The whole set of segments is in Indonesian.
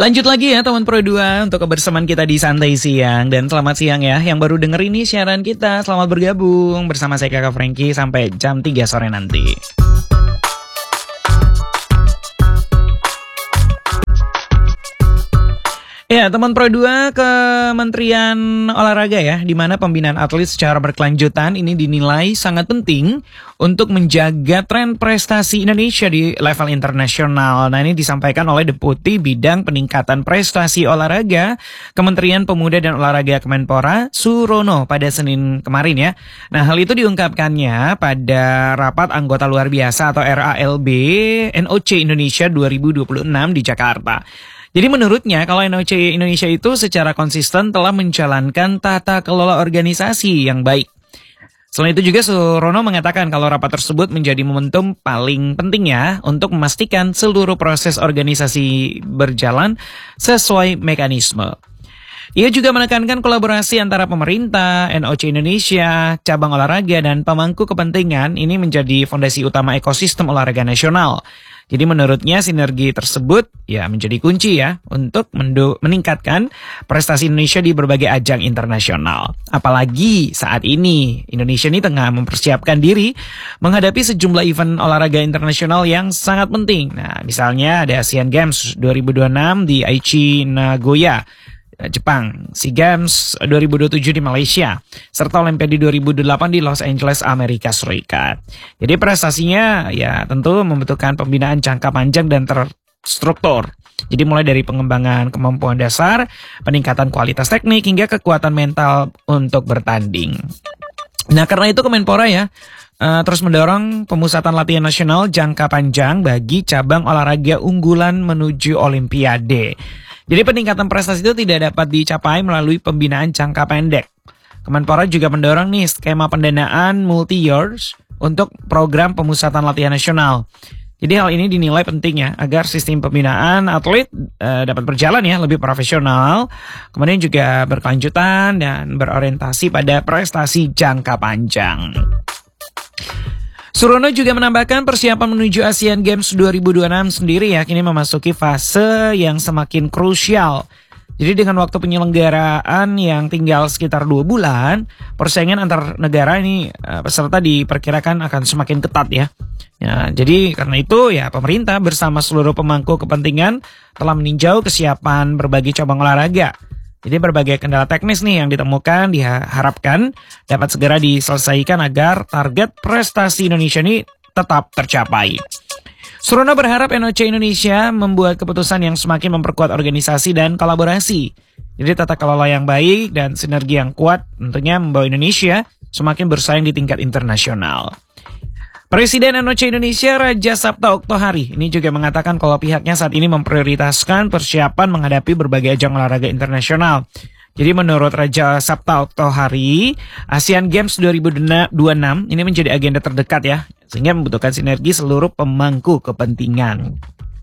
Lanjut lagi ya teman Pro 2 untuk kebersamaan kita di Santai Siang. Dan selamat siang ya yang baru denger ini siaran kita. Selamat bergabung bersama saya Kakak Frankie sampai jam 3 sore nanti. Ya, teman Pro 2, Kementerian Olahraga ya, di mana pembinaan atlet secara berkelanjutan ini dinilai sangat penting untuk menjaga tren prestasi Indonesia di level internasional. Nah, ini disampaikan oleh Deputi Bidang Peningkatan Prestasi Olahraga Kementerian Pemuda dan Olahraga Kemenpora, Surono, pada Senin kemarin ya. Nah, hal itu diungkapkannya pada rapat anggota luar biasa atau RALB NOC Indonesia 2026 di Jakarta. Jadi menurutnya kalau NOC Indonesia itu secara konsisten telah menjalankan tata kelola organisasi yang baik. Selain itu juga Surono mengatakan kalau rapat tersebut menjadi momentum paling penting ya untuk memastikan seluruh proses organisasi berjalan sesuai mekanisme. Ia juga menekankan kolaborasi antara pemerintah, NOC Indonesia, cabang olahraga, dan pemangku kepentingan ini menjadi fondasi utama ekosistem olahraga nasional. Jadi menurutnya sinergi tersebut ya menjadi kunci ya untuk meningkatkan prestasi Indonesia di berbagai ajang internasional. Apalagi saat ini Indonesia ini tengah mempersiapkan diri menghadapi sejumlah event olahraga internasional yang sangat penting. Nah, misalnya ada Asian Games 2026 di Aichi, Nagoya, Jepang, SEA Games 2027 di Malaysia, serta Olimpiade 2008 di Los Angeles, Amerika Serikat. Jadi prestasinya ya tentu membutuhkan pembinaan jangka panjang dan terstruktur. Jadi mulai dari pengembangan kemampuan dasar, peningkatan kualitas teknik, hingga kekuatan mental untuk bertanding. Nah, karena itu Kemenpora ya terus mendorong pemusatan latihan nasional jangka panjang bagi cabang olahraga unggulan menuju Olimpiade. Jadi peningkatan prestasi itu tidak dapat dicapai melalui pembinaan jangka pendek. Kemenpora juga mendorong nih skema pendanaan multi-years untuk program pemusatan latihan nasional. Jadi hal ini dinilai penting ya agar sistem pembinaan atlet dapat berjalan ya lebih profesional, kemudian juga berkelanjutan dan berorientasi pada prestasi jangka panjang. Surono juga menambahkan persiapan menuju Asian Games 2026 sendiri ya kini memasuki fase yang semakin krusial. Jadi dengan waktu penyelenggaraan yang tinggal sekitar 2 bulan, persaingan antar negara ini peserta diperkirakan akan semakin ketat ya. Jadi karena itu ya pemerintah bersama seluruh pemangku kepentingan telah meninjau kesiapan berbagai cabang olahraga. Jadi berbagai kendala teknis nih yang ditemukan diharapkan dapat segera diselesaikan agar target prestasi Indonesia ini tetap tercapai. Surono berharap NOC Indonesia membuat keputusan yang semakin memperkuat organisasi dan kolaborasi. Jadi tata kelola yang baik dan sinergi yang kuat tentunya membawa Indonesia semakin bersaing di tingkat internasional. Presiden NOC Indonesia Raja Sabta Oktohari ini juga mengatakan kalau pihaknya saat ini memprioritaskan persiapan menghadapi berbagai ajang olahraga internasional. Jadi menurut Raja Sabta Oktohari, ASEAN Games 2026 ini menjadi agenda terdekat ya, sehingga membutuhkan sinergi seluruh pemangku kepentingan.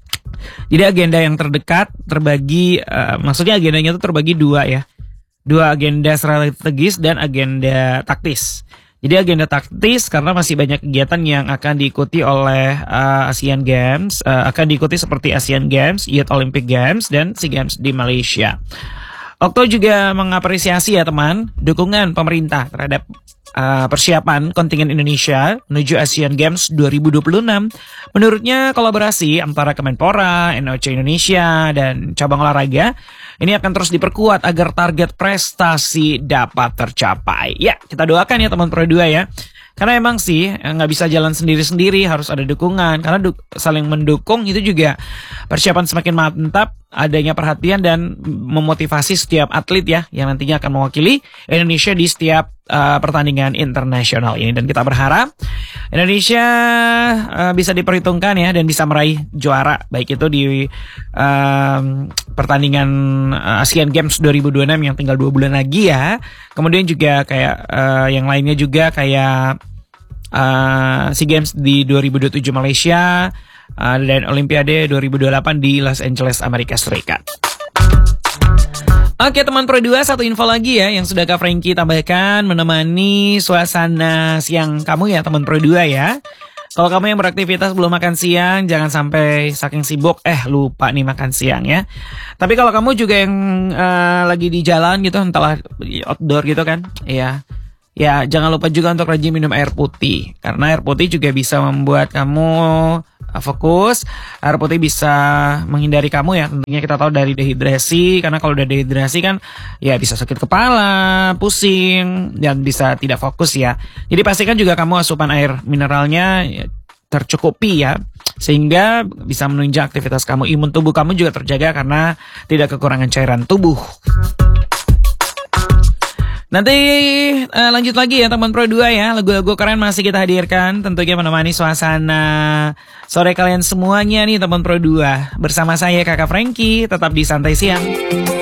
Jadi agenda yang terdekat terbagi, maksudnya agendanya itu terbagi dua ya, 2 agenda strategis dan agenda taktis. Jadi agenda taktis karena masih banyak kegiatan yang akan diikuti oleh Asian Games, akan diikuti seperti Asian Games, Youth Olympic Games, dan SEA Games di Malaysia. Okto juga mengapresiasi ya teman, dukungan pemerintah terhadap persiapan kontingen Indonesia menuju Asian Games 2026. Menurutnya kolaborasi antara Kemenpora, NOC Indonesia, dan cabang olahraga ini akan terus diperkuat agar target prestasi dapat tercapai. Ya, kita doakan ya teman Pro 2 ya. Karena emang sih nggak bisa jalan sendiri-sendiri, harus ada dukungan. Karena saling mendukung itu juga persiapan semakin mantap, adanya perhatian dan memotivasi setiap atlet ya yang nantinya akan mewakili Indonesia di setiap pertandingan internasional ini. Dan kita berharap Indonesia bisa diperhitungkan ya dan bisa meraih juara, baik itu di pertandingan Asian Games 2026 yang tinggal 2 bulan lagi ya. Kemudian juga kayak yang lainnya juga kayak SEA Games di 2027 Malaysia dan Olimpiade 2028 di Los Angeles, Amerika Serikat. Oke teman Pro 2, satu info lagi ya yang sudah Kak Frankie tambahkan menemani suasana siang kamu ya teman Pro 2 ya. Kalau kamu yang beraktivitas belum makan siang, jangan sampai saking sibuk lupa nih makan siang ya. Tapi kalau kamu juga yang lagi di jalan gitu, entahlah outdoor gitu kan, ya jangan lupa juga untuk rajin minum air putih. Karena air putih juga bisa membuat kamu fokus. Air putih bisa menghindari kamu ya, tentunya kita tahu dari dehidrasi. Karena kalau udah dehidrasi kan ya bisa sakit kepala, pusing, dan bisa tidak fokus ya. Jadi pastikan juga kamu asupan air mineralnya tercukupi ya, sehingga bisa menunjang aktivitas kamu. Imun tubuh kamu juga terjaga karena tidak kekurangan cairan tubuh. Nanti lanjut lagi ya teman Pro 2 ya. Lagu-lagu keren masih kita hadirkan, tentunya menemani suasana sore kalian semuanya nih teman Pro 2. Bersama saya Kakak Frankie, tetap di Santai Siang.